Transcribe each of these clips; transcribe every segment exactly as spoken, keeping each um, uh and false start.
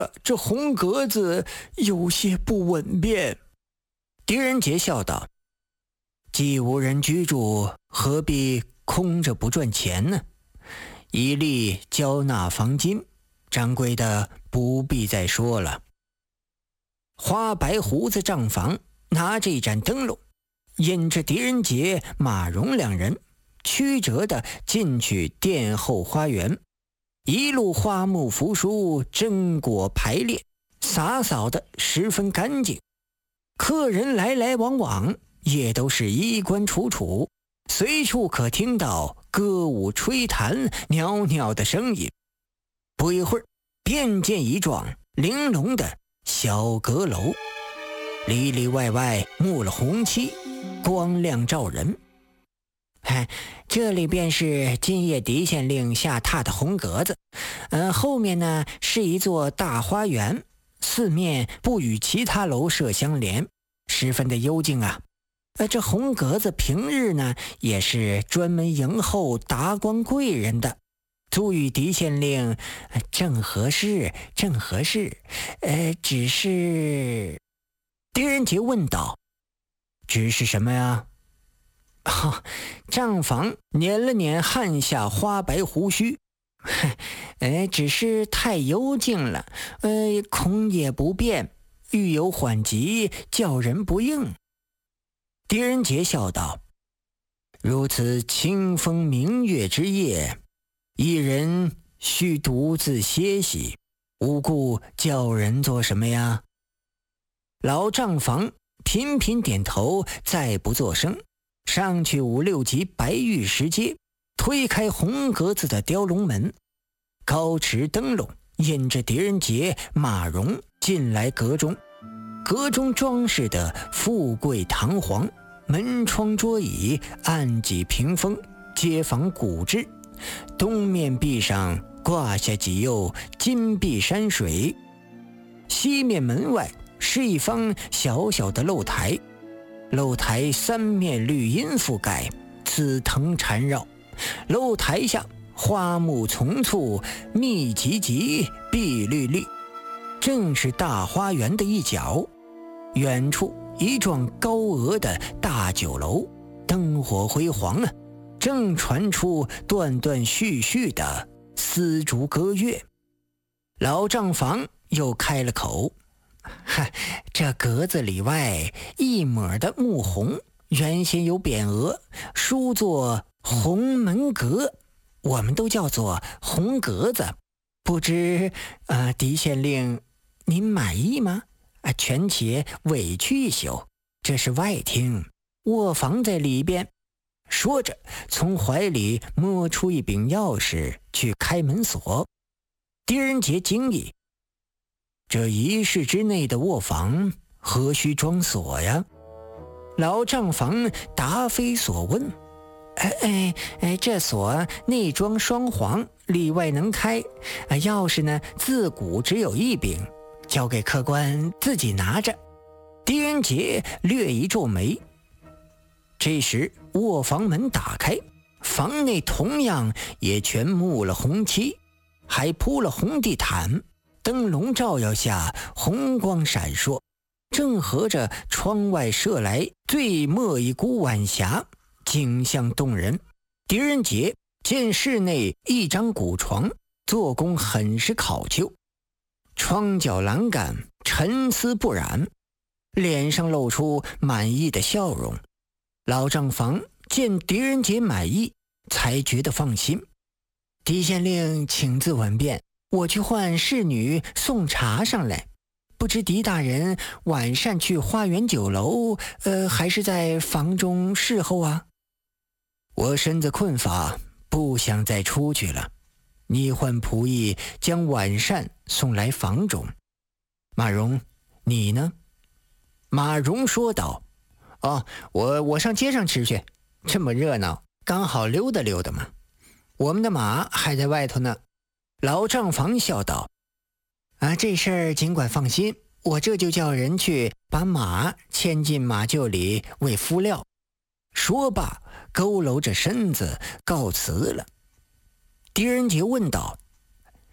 这红格子有些不稳便。”狄仁杰笑道：“既无人居住，何必空着不赚钱呢？一例交纳房金，掌柜的不必再说了。”花白胡子账房拿着一盏灯笼，引着狄仁杰、马荣两人曲折地进去殿后花园。一路花木扶疏，榛果排列，洒扫的十分干净。客人来来往往，也都是衣冠楚楚，随处可听到歌舞吹弹、袅袅的声音。不一会儿，便见一幢玲珑的小阁楼，里里外外幕了红漆，光亮照人。哎，这里便是今夜狄县令下榻的红格子，呃，后面呢是一座大花园，四面不与其他楼舍相连，十分的幽静啊。呃，这红格子平日呢也是专门迎候达官贵人的，租与狄县令、呃、正合适，正合适。呃，只是……狄仁杰问道：“只是什么呀？”哦，账房捻了捻汗下花白胡须，呃，只是太幽静了，呃，恐也不便，欲有缓急，叫人不应。狄仁杰笑道：“如此清风明月之夜，一人须独自歇息，无故叫人做什么呀？”老账房频频点头，再不作声。上去五六级白玉石阶，推开红格子的雕龙门，高持灯笼引着狄仁杰、马荣进来阁中。阁中装饰的富贵堂皇，门窗桌椅、案几屏风皆仿古制，东面壁上挂下几釉金碧山水，西面门外是一方小小的露台，露台三面绿荫覆盖，紫藤缠绕，露台下花木丛簇，密集集，碧绿绿，正是大花园的一角。远处一幢高额的大酒楼，灯火辉煌啊，正传出断断续续的丝竹歌乐。老账房又开了口：“哈，这格子里外一抹的木红，原先有匾额，书作红门阁，我们都叫做红格子。不知呃，狄县令您满意吗？啊，权且委屈一宿，这是外厅，卧房在里边。”说着，从怀里摸出一柄钥匙去开门锁。狄仁杰惊异：“这一室之内的卧房何须装锁呀？”老账房答非所问：“哎哎哎，这锁内装双簧，里外能开。啊，钥匙呢，自古只有一柄，交给客官自己拿着。”狄仁杰略一皱眉。这时卧房门打开，房内同样也全幕了红漆，还铺了红地毯，灯笼照耀下红光闪烁，正合着窗外射来最末一股晚霞，景象动人。狄仁杰见室内一张古床，做工很是考究，窗角栏杆沉丝不染，脸上露出满意的笑容。老账房见狄仁杰满意，才觉得放心。狄县令请自稳便，我去唤侍女送茶上来。不知狄大人晚上去花园酒楼，呃，还是在房中侍候啊？我身子困乏，不想再出去了。你唤仆役将晚膳送来房中。马荣，你呢？马荣说道：“哦，我我上街上吃去，这么热闹，刚好溜达溜达嘛。我们的马还在外头呢。”老账房笑道：“啊，这事儿尽管放心，我这就叫人去把马牵进马厩里喂敷料。”说罢，佝偻着身子告辞了。狄仁杰问道：“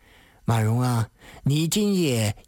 马蓉啊，你今夜